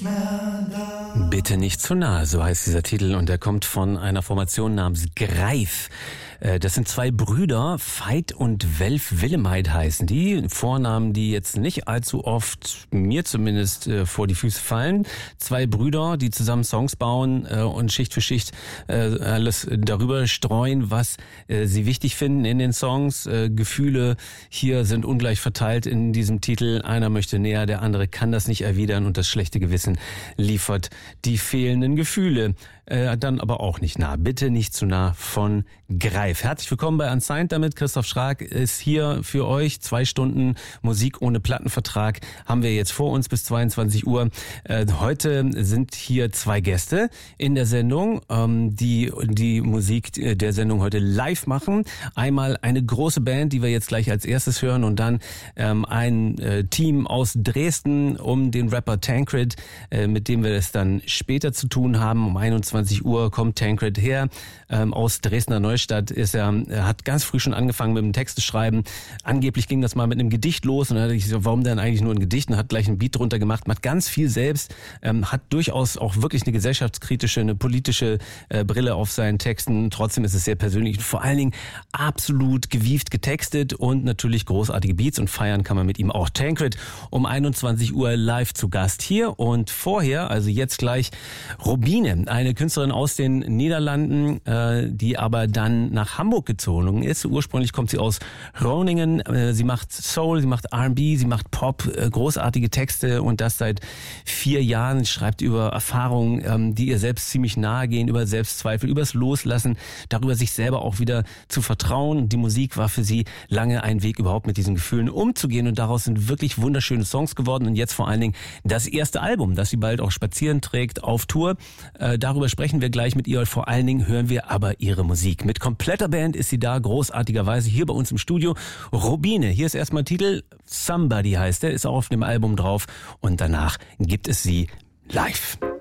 mehr da. Bitte nicht zu nah, so heißt dieser Titel, und der kommt von einer Formation namens Greif. Das sind zwei Brüder, Veit und Welf Willemeid heißen die. Vornamen, die jetzt nicht allzu oft, mir zumindest, vor die Füße fallen. Zwei Brüder, die zusammen Songs bauen und Schicht für Schicht alles darüber streuen, was sie wichtig finden in den Songs. Gefühle hier sind ungleich verteilt in diesem Titel. Einer möchte näher, der andere kann das nicht erwidern, und das schlechte Gewissen liefert die fehlenden Gefühle. Dann aber auch nicht nah. Bitte nicht zu nah von Greif. Herzlich willkommen bei Unsigned damit. Christoph Schrag ist hier für euch. 2 Stunden Musik ohne Plattenvertrag haben wir jetzt vor uns bis 22 Uhr. Heute sind hier 2 Gäste in der Sendung, die Musik der Sendung heute live machen. Einmal eine große Band, die wir jetzt gleich als erstes hören, und dann ein Team aus Dresden um den Rapper Tancred, mit dem wir es dann später zu tun haben. Um 21 Uhr kommt Tancred her, aus Dresdner Neustadt hat ganz früh schon angefangen mit dem Texte schreiben. Angeblich ging das mal mit einem Gedicht los, und dann hatte ich gesagt, warum denn eigentlich nur ein Gedicht, und hat gleich ein Beat drunter gemacht, macht ganz viel selbst, hat durchaus auch wirklich eine gesellschaftskritische, eine politische Brille auf seinen Texten. Trotzdem ist es sehr persönlich und vor allen Dingen absolut gewieft getextet und natürlich großartige Beats, und feiern kann man mit ihm auch. Tancred um 21 Uhr live zu Gast hier, und vorher, also jetzt gleich, Robine, eine Künstlerin aus den Niederlanden, die aber dann nach Hamburg gezogen ist. Ursprünglich kommt sie aus Groningen. Sie macht Soul, sie macht R&B, sie macht Pop, großartige Texte, und das seit 4 Jahren. Schreibt über Erfahrungen, die ihr selbst ziemlich nahe gehen, über Selbstzweifel, übers Loslassen, darüber sich selber auch wieder zu vertrauen. Die Musik war für sie lange ein Weg, überhaupt mit diesen Gefühlen umzugehen, und daraus sind wirklich wunderschöne Songs geworden, und jetzt vor allen Dingen das erste Album, das sie bald auch spazieren trägt auf Tour. Darüber sprechen wir gleich mit ihr. Vor allen Dingen hören wir aber ihre Musik. Mit kompletter Band ist sie da, großartigerweise hier bei uns im Studio. Robine, hier ist erstmal Titel, Somebody heißt der, ist auch auf dem Album drauf, und danach gibt es sie live.